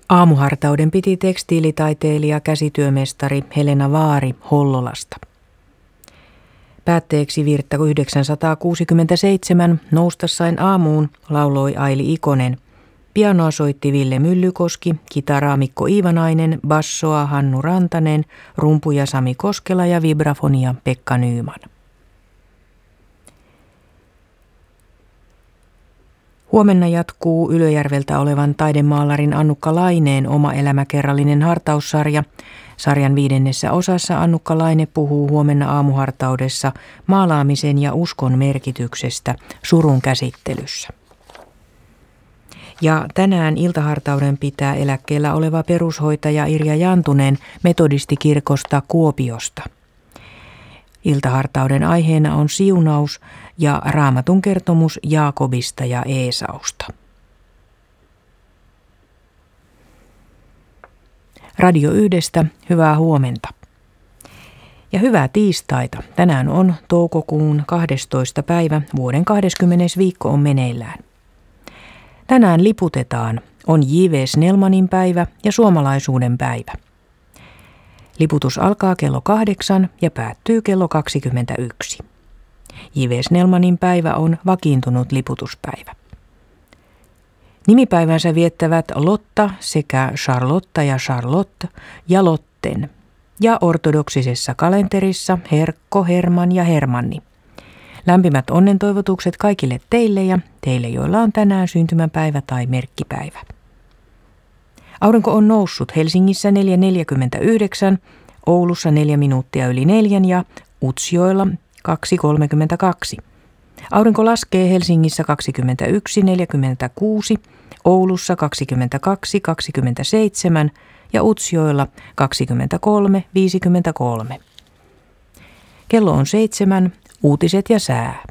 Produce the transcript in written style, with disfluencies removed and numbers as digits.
Aamuhartauden piti tekstiilitaiteilija käsityömestari Helena Vaari Hollolasta. Päätteeksi virttä 967 noustassain aamuun lauloi Aili Ikonen. Pianoa soitti Ville Myllykoski, kitaraa Mikko Iivanainen, bassoa Hannu Rantanen, rumpuja Sami Koskela ja vibrafonia Pekka Nyman. Huomenna jatkuu Ylöjärveltä olevan taidemaalarin Annukka Laineen oma elämäkerrallinen hartaussarja. Sarjan 5. osassa Annukka Laine puhuu huomenna aamuhartaudessa maalaamisen ja uskon merkityksestä surun käsittelyssä. Ja tänään iltahartauden pitää eläkkeellä oleva perushoitaja Irja Jantunen metodistikirkosta Kuopiosta. Iltahartauden aiheena on siunaus ja Raamatun kertomus Jaakobista ja Eesausta. Radio 1:stä hyvää huomenta. Ja hyvää tiistaita. Tänään on toukokuun 12. päivä, vuoden 20. viikko on meneillään. Tänään liputetaan, on J.V. Snellmanin päivä ja suomalaisuuden päivä. Liputus alkaa kello 8 ja päättyy kello 21. J.V. Snellmanin päivä on vakiintunut liputuspäivä. Nimipäivänsä viettävät Lotta sekä Charlotta ja Charlotte ja Lotten. Ja ortodoksisessa kalenterissa Herkko, Herman ja Hermanni. Lämpimät onnentoivotukset kaikille teille ja teille, joilla on tänään syntymäpäivä tai merkkipäivä. Aurinko on noussut Helsingissä 4.49, Oulussa 4 minuuttia yli 4 ja Utsjoella 2.32. Aurinko laskee Helsingissä 21.46, Oulussa 22.27 ja Utsjoella 23.53. Kello on 7, uutiset ja sää.